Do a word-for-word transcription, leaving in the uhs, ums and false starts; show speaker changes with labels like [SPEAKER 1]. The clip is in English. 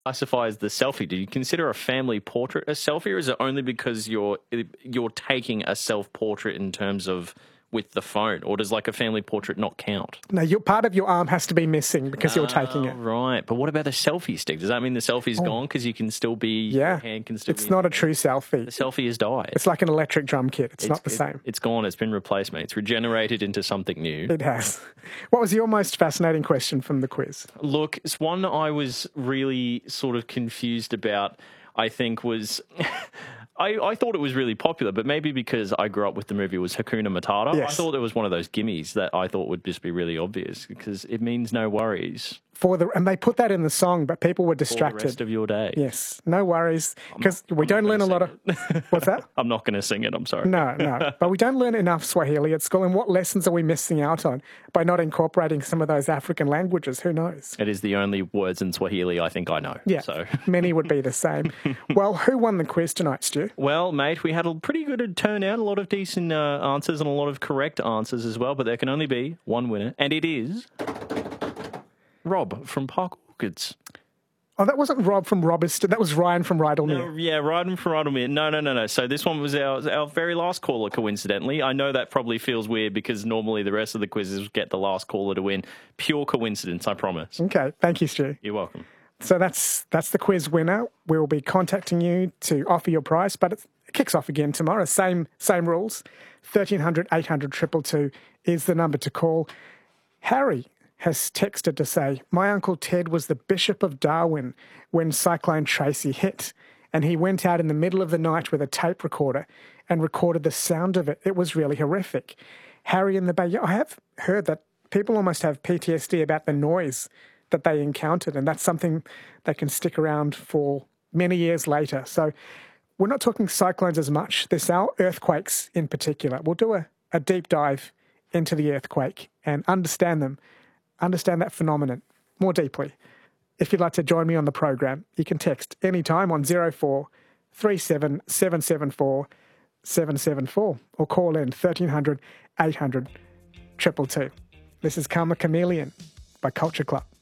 [SPEAKER 1] classify as the selfie? Do you consider a family portrait a selfie, or is it only because you're you're taking a self-portrait in terms of with the phone, or does like a family portrait not count?
[SPEAKER 2] No, your, part of your arm has to be missing because you're taking it.
[SPEAKER 1] Right, but what about the selfie stick? Does that mean the selfie's oh. gone because you can still be,
[SPEAKER 2] yeah.
[SPEAKER 1] your hand can still
[SPEAKER 2] it's
[SPEAKER 1] be...
[SPEAKER 2] It's not a true selfie.
[SPEAKER 1] The selfie has died.
[SPEAKER 2] It's like an electric drum kit. It's, it's not the
[SPEAKER 1] it,
[SPEAKER 2] same.
[SPEAKER 1] It's gone. It's been replaced, mate. It's regenerated into something new.
[SPEAKER 2] It has. What was your most fascinating question from the quiz?
[SPEAKER 1] Look, it's one I was really sort of confused about, I think was... I, I thought it was really popular, but maybe because I grew up with the movie was Hakuna Matata.
[SPEAKER 2] Yes.
[SPEAKER 1] I thought it was one of those gimmies that I thought would just be really obvious because it means no worries.
[SPEAKER 2] For the and they put that in the song, but people were distracted.
[SPEAKER 1] For the rest of your day.
[SPEAKER 2] Yes, no worries, because we I'm don't learn a lot of... What's that?
[SPEAKER 1] I'm not going to sing it, I'm sorry.
[SPEAKER 2] No, no, but we don't learn enough Swahili at school, and what lessons are we missing out on by not incorporating some of those African languages? Who knows?
[SPEAKER 1] It is the only words in Swahili I think I know.
[SPEAKER 2] Yeah,
[SPEAKER 1] so.
[SPEAKER 2] Many would be the same. Well, who won the quiz tonight, Stu?
[SPEAKER 1] Well, mate, we had a pretty good turnout, a lot of decent uh, answers and a lot of correct answers as well, but there can only be one winner, and it is Rob from Park Orchids.
[SPEAKER 2] Oh, that wasn't Rob from Robertson. That was Ryan from Rydalmere.
[SPEAKER 1] No, yeah, Ryan from Rydalmere. No, no, no, no. So this one was our, our very last caller, coincidentally. I know that probably feels weird because normally the rest of the quizzes get the last caller to win. Pure coincidence, I promise.
[SPEAKER 2] Okay, thank you, Stu.
[SPEAKER 1] You're welcome.
[SPEAKER 2] So that's that's the quiz winner. We'll be contacting you to offer your prize, but it kicks off again tomorrow. Same same rules. thirteen hundred, eight hundred, two two two is the number to call. Harry has texted to say, my Uncle Ted was the Bishop of Darwin when Cyclone Tracy hit, and he went out in the middle of the night with a tape recorder and recorded the sound of it. It was really horrific. Harry in the Bay, I have heard that people almost have P T S D about the noise that they encountered, and that's something that can stick around for many years later. So we're not talking cyclones as much. There's now earthquakes in particular. We'll do a, a deep dive into the earthquake and understand them, understand that phenomenon more deeply. If you'd like to join me on the program, you can text anytime on zero four three seven seven seven four seven seven four or call in thirteen hundred, eight hundred, two two two. This is Karma Chameleon by Culture Club.